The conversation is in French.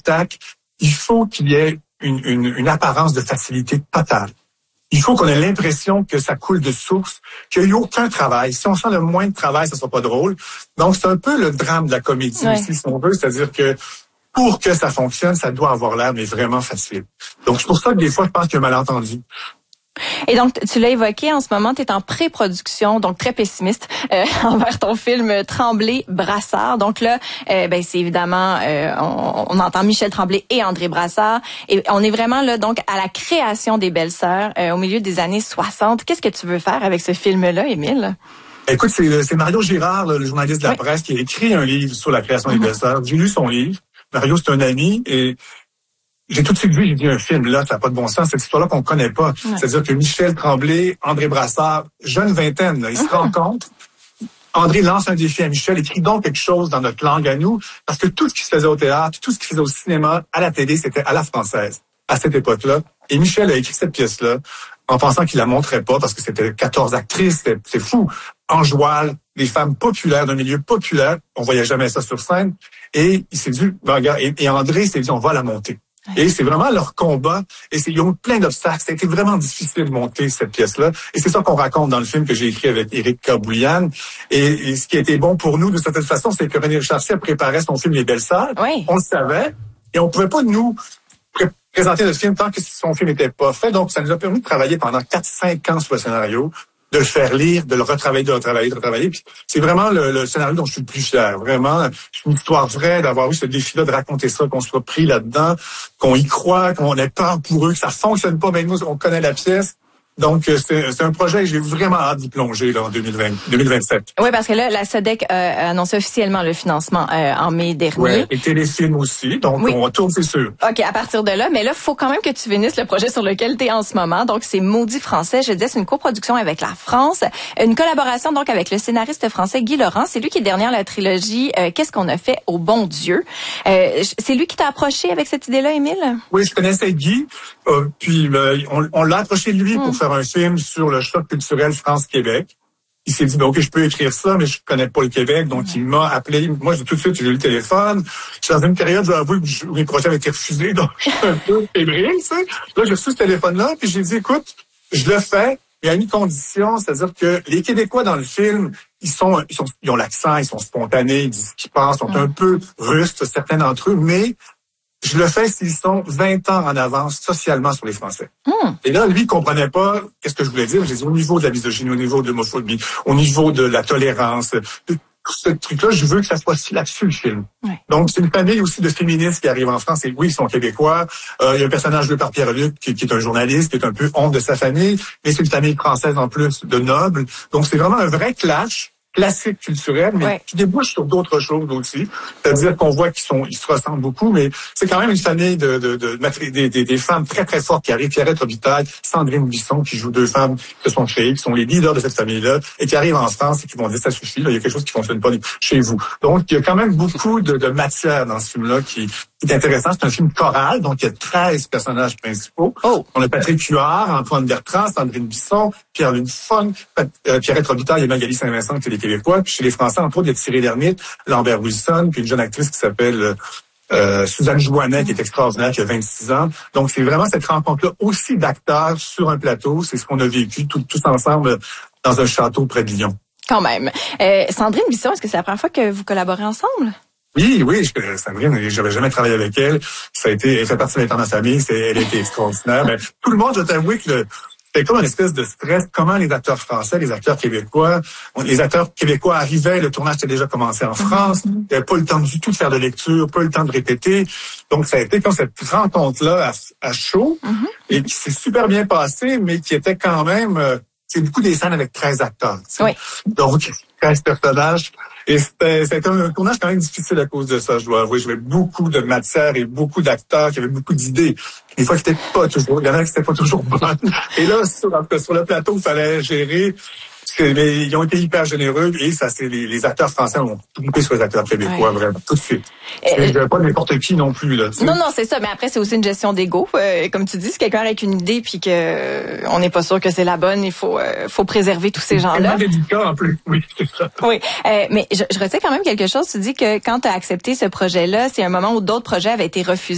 spectacle, il faut qu'il y ait une apparence de facilité totale. Il faut qu'on ait l'impression que ça coule de source, qu'il n'y a eu aucun travail. Si on sent le moins de travail, ça sera pas drôle. Donc, c'est un peu le drame de la comédie aussi, si on veut. C'est-à-dire que pour que ça fonctionne, ça doit avoir l'air, mais vraiment facile. Donc, c'est pour ça que des fois, je pense qu'il y a un malentendu. Et donc, tu l'as évoqué, en ce moment, tu es en pré-production, donc très pessimiste envers ton film Tremblay-Brassard. Donc là, c'est évidemment, on entend Michel Tremblay et André Brassard. Et on est vraiment là, donc, à la création des Belles-Sœurs au milieu des années 60. Qu'est-ce que tu veux faire avec ce film-là, Émile? Écoute, c'est Mario Girard, le journaliste de la presse, qui a écrit un livre sur la création des Belles-Sœurs. J'ai lu son livre. Mario, c'est un ami et j'ai tout de suite vu, j'ai dit un film là, ça n'a pas de bon sens, cette histoire-là qu'on connaît pas. C'est-à-dire que Michel Tremblay, André Brassard, jeune vingtaine, là, ils se rencontrent. André lance un défi à Michel, écrit donc quelque chose dans notre langue à nous, parce que tout ce qui se faisait au théâtre, tout ce qui se faisait au cinéma, à la télé, c'était à la française, à cette époque-là. Et Michel a écrit cette pièce-là en pensant qu'il la montrait pas, parce que c'était 14 actrices, c'est fou. Enjoual, des femmes populaires, d'un milieu populaire, on voyait jamais ça sur scène. Et il s'est dit, et André s'est dit, on va la monter. Et c'est vraiment leur combat. Et ils ont eu plein d'obstacles. Ça a été vraiment difficile de monter cette pièce-là. Et c'est ça qu'on raconte dans le film que j'ai écrit avec Éric Caboulian. Et ce qui a été bon pour nous, de certaine façon, c'est que René Chartier préparait son film Les Belles-Sœurs. Oui. On le savait. Et on pouvait pas nous présenter notre film tant que son film n'était pas fait. Donc, ça nous a permis de travailler pendant 4-5 ans sur le scénario, de le faire lire, de le retravailler. Puis c'est vraiment le scénario dont je suis le plus fier. Vraiment, c'est une histoire vraie d'avoir eu ce défi-là, de raconter ça, qu'on soit pris là-dedans, qu'on y croit, qu'on ait peur pour eux, que ça fonctionne pas, mais nous, on connaît la pièce. Donc, c'est un projet que j'ai vraiment hâte d'y plonger là, en 2027. Oui, parce que là, la SODEC a annoncé officiellement le financement en mai dernier. Oui, et Téléfilm aussi, donc on retourne, c'est sûr. OK, à partir de là, mais là, il faut quand même que tu finisses le projet sur lequel tu es en ce moment. Donc, c'est Maudit français. Je disais, c'est une coproduction avec la France, une collaboration donc avec le scénariste français Guy Laurent. C'est lui qui est derrière la trilogie Qu'est-ce qu'on a fait au bon Dieu. C'est lui qui t'a approché avec cette idée-là, Émile? Oui, je connaissais Guy, puis on l'a approché de lui pour faire un film sur le choc culturel France-Québec. Il s'est dit, OK, je peux écrire ça, mais je connais pas le Québec. Donc, il m'a appelé. Moi, tout de suite, j'ai eu le téléphone. Je suis dans une période, je dois avouer que mes projets avaient été refusés. Donc, je suis un peu fébrile, tu sais. Là, j'ai reçu ce téléphone-là, puis j'ai dit, écoute, je le fais, mais à une condition, c'est-à-dire que les Québécois dans le film, ils ont l'accent, ils sont spontanés, ils disent ce qu'ils pensent, sont un peu rustres, certains d'entre eux, mais je le fais s'ils sont 20 ans en avance socialement sur les Français. Et là, lui, il comprenait pas qu'est-ce que je voulais dire. J'ai dit, au niveau de la misogynie, au niveau de l'homophobie, au niveau de la tolérance, tout ce truc-là, je veux que ça soit là-dessus, le film. Donc, c'est une famille aussi de féministes qui arrivent en France. Et oui, ils sont québécois. Il y a un personnage joué par Pierre-Luc qui est un journaliste, qui est un peu honte de sa famille, mais c'est une famille française en plus, de nobles. Donc, c'est vraiment un vrai clash classique culturel, mais qui débouche sur d'autres choses aussi. C'est-à-dire qu'on voit ils se ressemblent beaucoup, mais c'est quand même une famille des femmes très, très fortes qui arrivent. Pierrette Robitaille, Sandrine Bisson, qui jouent deux femmes qui se sont créées, qui sont les leaders de cette famille-là, et qui arrivent en France et qui vont dire, ça suffit, là, il y a quelque chose qui fonctionne pas chez vous. Donc, il y a quand même beaucoup de matière dans ce film-là qui est intéressant. C'est un film choral, donc il y a 13 personnages principaux. On a Patrick Huard, Antoine Bertrand, Sandrine Bisson, Pierre-Luc Funk, Pierrette Robitaille et Magali Saint-Vincent, qui est des Québécois. Puis chez les Français, entre autres, il y a Thierry Lhermitte, Lambert Wilson, puis une jeune actrice qui s'appelle Suzanne Joannet, qui est extraordinaire, qui a 26 ans. Donc, c'est vraiment cette rencontre-là aussi d'acteurs sur un plateau. C'est ce qu'on a vécu tous ensemble dans un château près de Lyon. Quand même. Sandrine Bisson, est-ce que c'est la première fois que vous collaborez ensemble? Oui, Sandrine, j'avais jamais travaillé avec elle. Elle fait partie de l'interne de ma famille, elle a été extraordinaire. Mais tout le monde, je t'avoue que c'était comme une espèce de stress. Comment les acteurs français, les acteurs québécois arrivaient, le tournage était déjà commencé en France. Il n'y avait pas le temps du tout de faire de lecture, pas le temps de répéter. Donc, ça a été comme cette rencontre-là à chaud, et qui s'est super bien passé, mais qui était quand même, c'est beaucoup des scènes avec 13 acteurs. Oui. Donc, 13 personnages. Et c'était un tournage quand même difficile à cause de ça, je dois avouer. J'avais beaucoup de matière et beaucoup d'acteurs qui avaient beaucoup d'idées. Des fois, il y en a qui n'étaient pas toujours bonnes. Et là, sur le plateau, il fallait gérer. Mais ils ont été hyper généreux et les acteurs français ont coupé sur les acteurs québécois, vraiment, tout de suite. C'est pas n'importe qui non plus, là. Non, c'est ça. Mais après, c'est aussi une gestion d'ego. Comme tu dis, si quelqu'un avec une idée puis que on n'est pas sûr que c'est la bonne, il faut préserver tous ces gens-là. C'est délicat, en plus. Oui, c'est ça. Oui. Mais je retiens quand même quelque chose. Tu dis que quand tu as accepté ce projet-là, c'est un moment où d'autres projets avaient été refusés.